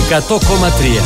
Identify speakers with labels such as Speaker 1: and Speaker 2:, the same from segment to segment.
Speaker 1: 100,3.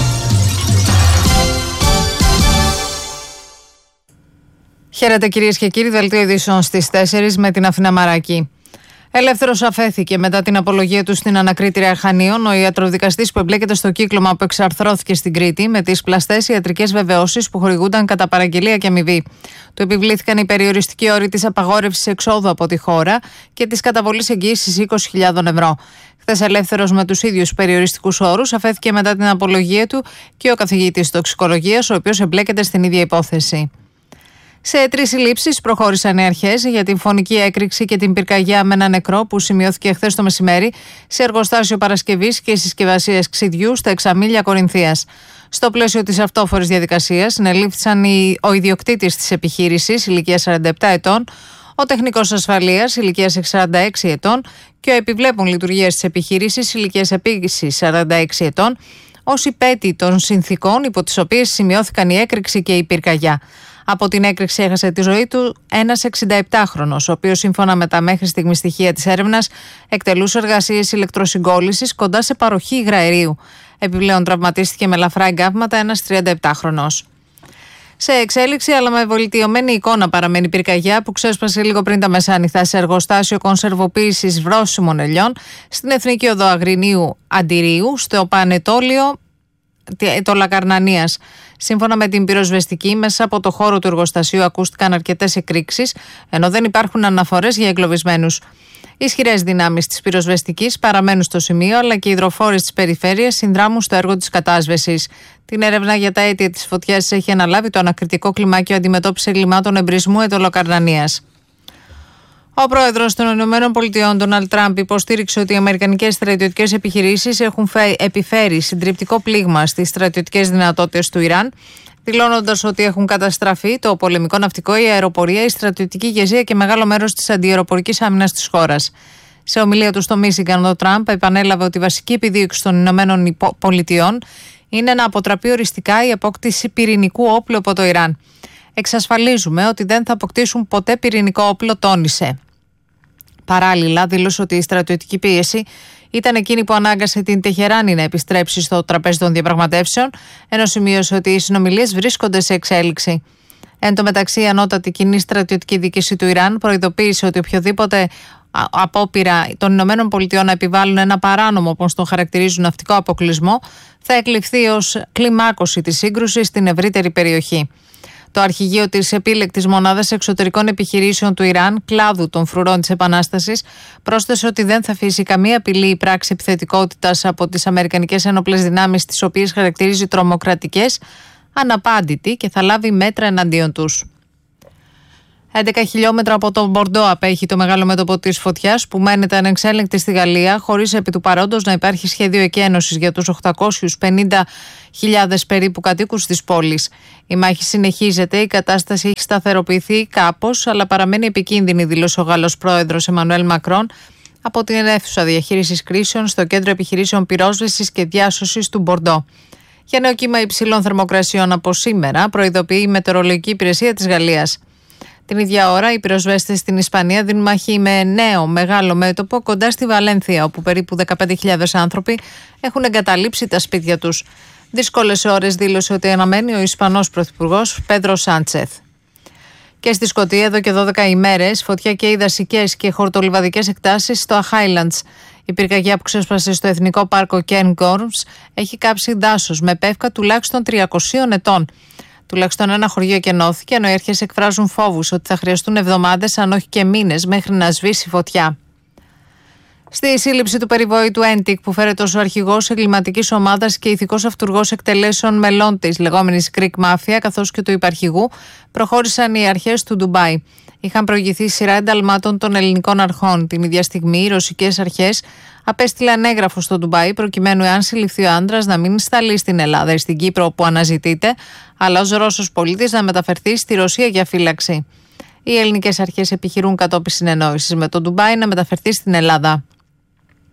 Speaker 2: Χαίρετε κυρίες και κύριοι, δελτίο ειδήσεων στις 4 με την Αθηνά Μαράκη. Ελεύθερος αφέθηκε μετά την απολογία του στην ανακρίτρια Αρχανίων ο ιατροδικαστής που εμπλέκεται στο κύκλωμα που εξαρθρώθηκε στην Κρήτη με τις πλαστές ιατρικές βεβαιώσεις που χορηγούνταν κατά παραγγελία και αμοιβή. Του επιβλήθηκαν οι περιοριστικοί όροι της απαγόρευσης εξόδου από τη χώρα και της καταβολής εγγύησης 20.000 ευρώ. Χθες, ελεύθερος με τους ίδιους περιοριστικούς όρους, αφέθηκε μετά την απολογία του και ο καθηγητής τοξικολογίας, ο οποίος εμπλέκεται στην ίδια υπόθεση. Σε 3 συλλήψεις προχώρησαν οι αρχές για την φωνική έκρηξη και την πυρκαγιά με ένα νεκρό που σημειώθηκε χθες το μεσημέρι σε εργοστάσιο παρασκευής και συσκευασίας ξυδιού στα Εξαμήλια Κορινθίας. Στο πλαίσιο της αυτόφορης διαδικασίας συνελήφθησαν ο ιδιοκτήτης της επιχείρησης ηλικίας 47 ετών, ο τεχνικός ασφαλείας ηλικίας 46 ετών και ο επιβλέπων λειτουργίας της επιχείρησης ηλικίας επίσης 46 ετών, ως υπέτη των συνθήκων υπό τις οποίες σημειώθηκαν η έκρηξη και η πυρκαγιά. Από την έκρηξη έχασε τη ζωή του ένας 67χρονος, ο οποίος σύμφωνα με τα μέχρι στιγμής στοιχεία της έρευνας εκτελούσε εργασίες ηλεκτροσυγκόλλησης κοντά σε παροχή υγραερίου. Επιπλέον τραυματίστηκε με ελαφρά εγκάβματα ένας 37χρονος. Σε εξέλιξη αλλά με βελτιωμένη εικόνα παραμένει η πυρκαγιά που ξέσπασε λίγο πριν τα μεσάνυχτα σε εργοστάσιο κονσερβοποίησης βρώσιμων ελιών στην Εθνική Οδό Αγρινίου Αντιρίου στο Πανετόλιο το Λακαρνανίας. Σύμφωνα με την πυροσβεστική, μέσα από το χώρο του εργοστασίου ακούστηκαν αρκετές εκρήξεις, ενώ δεν υπάρχουν αναφορές για εγκλωβισμένους. Ισχυρές δυνάμεις της πυροσβεστικής παραμένουν στο σημείο, αλλά και οι υδροφόρες της περιφέρειας συνδράμουν στο έργο της κατάσβεσης. Την έρευνα για τα αίτια της φωτιάς έχει αναλάβει το ανακριτικό κλιμάκιο αντιμετώπιση εγκλημάτων εμπρισμού Ετωλοκαρνανίας. Ο πρόεδρος των ΗΠΑ, Ντόναλντ Τραμπ, υποστήριξε ότι οι αμερικανικές στρατιωτικές επιχειρήσεις έχουν επιφέρει συντριπτικό πλήγμα στις στρατιωτικές δυνατότητες του Ιράν, δηλώνοντας ότι έχουν καταστραφεί το πολεμικό ναυτικό, η αεροπορία, η στρατιωτική ηγεσία και μεγάλο μέρος της αντιαεροπορικής άμυνας της χώρας. Σε ομιλία του στο Μίσιγκαν, ο Τραμπ επανέλαβε ότι η βασική επιδίωξη των ΗΠΑ είναι να αποτραπεί οριστικά η απόκτηση πυρηνικού όπλου από το Ιράν. Εξασφαλίζουμε ότι δεν θα αποκτήσουν ποτέ πυρηνικό όπλο, τόνισε. Παράλληλα, δήλωσε ότι η στρατιωτική πίεση ήταν εκείνη που ανάγκασε την Τεχεράνη να επιστρέψει στο τραπέζι των διαπραγματεύσεων, ενώ σημείωσε ότι οι συνομιλίες βρίσκονται σε εξέλιξη. Εν τω μεταξύ, η ανώτατη κοινή στρατιωτική δίκηση του Ιράν προειδοποίησε ότι οποιοδήποτε απόπειρα των ΗΠΑ να επιβάλλουν ένα παράνομο, όπως τον χαρακτηρίζουν, ναυτικό αποκλεισμό, θα εκλειφθεί ως κλιμάκωση της σύγκρουσης στην ευρύτερη περιοχή. Το αρχηγείο της επίλεκτης μονάδας εξωτερικών επιχειρήσεων του Ιράν, κλάδου των φρουρών της Επανάστασης, πρόσθεσε ότι δεν θα αφήσει καμία απειλή η πράξη επιθετικότητας από τις αμερικανικές ένοπλες δυνάμεις, τις οποίες χαρακτηρίζει τρομοκρατικές, αναπάντητη και θα λάβει μέτρα εναντίον τους. 11 χιλιόμετρα από τον Μπορντό απέχει το μεγάλο μέτωπο της φωτιάς που μένεται ανεξέλεγκτη στη Γαλλία, χωρίς επί του παρόντος να υπάρχει σχέδιο εκένωσης για τους 850.000 περίπου κατοίκους της πόλης. Η μάχη συνεχίζεται, η κατάσταση έχει σταθεροποιηθεί κάπως, αλλά παραμένει επικίνδυνη, δήλωσε ο Γάλλος πρόεδρος Εμμανουέλ Μακρόν από την αίθουσα διαχείρισης κρίσεων στο Κέντρο Επιχειρήσεων Πυρόσβεσης και Διάσωσης του Μπορντό. Για νέο κύμα υψηλών θερμοκρασιών από σήμερα προειδοποιεί η Μετεωρολογική Υπηρεσία της Γαλλίας. Την ίδια ώρα, οι πυροσβέστες στην Ισπανία δίνουν μάχη με νέο μεγάλο μέτωπο κοντά στη Βαλένθια, όπου περίπου 15.000 άνθρωποι έχουν εγκαταλείψει τα σπίτια τους. Δύσκολες ώρες, δήλωσε ότι αναμένει ο Ισπανός Πρωθυπουργός Πέντρο Σάντσεθ. Και στη Σκωτία, εδώ και 12 ημέρες, φωτιά καίει δασικές και χορτολιβαδικές εκτάσεις στο Highlands. Η πυρκαγιά που ξέσπασε στο Εθνικό Πάρκο Cairngorms έχει κάψει δάσος με πεύκα τουλάχιστον 300 ετών. Τουλάχιστον ένα χωριό εκενώθηκε, ενώ οι αρχές εκφράζουν φόβους ότι θα χρειαστούν εβδομάδες, αν όχι και μήνες, μέχρι να σβήσει φωτιά. Στη σύλληψη του περιβόητου Έντικ, που φέρεται ως ο αρχηγός εγκληματικής ομάδας και ηθικός αυτουργός εκτελέσεων μελών της λεγόμενης Greek Mafia, καθώς και του υπαρχηγού, προχώρησαν οι αρχές του Ντουμπάι. Είχαν προηγηθεί σειρά ενταλμάτων των ελληνικών αρχών. Την ίδια στιγμή, οι ρωσικές αρχές απέστειλαν έγγραφο στο Ντουμπάι, προκειμένου, εάν συλληφθεί ο άντρας, να μην σταλεί στην Ελλάδα ή στην Κύπρο, όπου αναζητείται, αλλά ως Ρώσος πολίτης να μεταφερθεί στη Ρωσία για φύλαξη. Οι ελληνικές αρχές επιχειρούν κατόπιν συνεννόησης με το Ντουμπάι να μεταφερθεί στην Ελλάδα.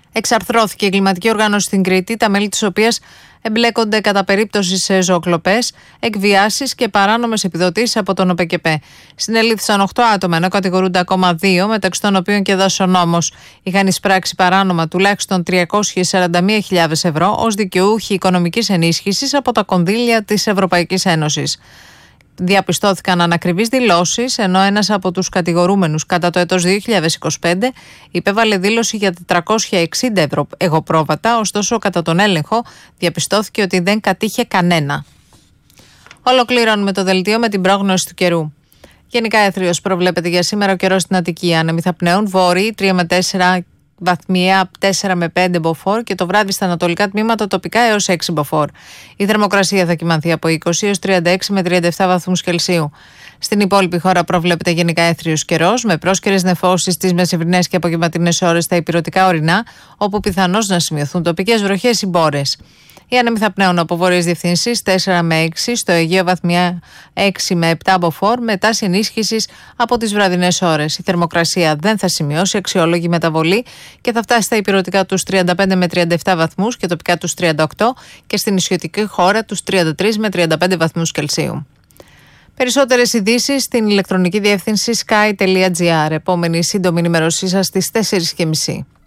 Speaker 2: Εξαρθρώθηκε η εγκληματική οργάνωση στην Κρήτη, τα μέλη της οποίας εμπλέκονται κατά περίπτωση σε ζωοκλοπές, εκβιάσεις και παράνομες επιδοτήσεις από τον ΟΠΕΚΕΠΕ. Συνελήφθησαν 8 άτομα, ενώ κατηγορούνται ακόμα 2, μεταξύ των οποίων και δασονόμος. Είχαν εισπράξει παράνομα τουλάχιστον 341.000 ευρώ ως δικαιούχοι οικονομικής ενίσχυσης από τα κονδύλια της Ευρωπαϊκής Ένωσης. Διαπιστώθηκαν ανακριβείς δηλώσεις, ενώ ένας από τους κατηγορούμενους κατά το έτος 2025 υπέβαλε δήλωση για 460 ευρώ εγωπρόβατα, ωστόσο κατά τον έλεγχο διαπιστώθηκε ότι δεν κατήχε κανένα. Ολοκληρώνουμε το δελτίο με την πρόγνωση του καιρού. Γενικά έθριος προβλέπεται για σήμερα ο καιρός στην Αττική. Άνεμοι θα πνέουν, βόρειοι 3 με 4 βαθμία, 4 με 5 μποφόρ και το βράδυ στα ανατολικά τμήματα τοπικά έως 6 μποφόρ. Η θερμοκρασία θα κυμανθεί από 20 έως 36 με 37 βαθμούς Κελσίου. Στην υπόλοιπη χώρα προβλέπεται γενικά έθριος καιρός, με πρόσκαιρες νεφώσεις στις μεσημβρινές και απογευματινές ώρες στα ηπειρωτικά ορεινά, όπου πιθανώς να σημειωθούν τοπικές βροχές ή μπόρες. Οι άνεμοι θα πνέουν από βόρειες διευθύνσεις 4 με 6, στο Αιγαίο βαθμιά 6 με 7 μποφόρ, με τάση ενίσχυσης από τις βραδινές ώρες. Η θερμοκρασία δεν θα σημειώσει αξιόλογη μεταβολή και θα φτάσει στα ηπειρωτικά τους 35 με 37 βαθμούς και τοπικά τους 38 και στην νησιωτική χώρα τους 33 με 35 βαθμούς Κελσίου. Περισσότερες ειδήσεις στην ηλεκτρονική διεύθυνση sky.gr. Επόμενη σύντομη ενημέρωσή σας στις 4:30.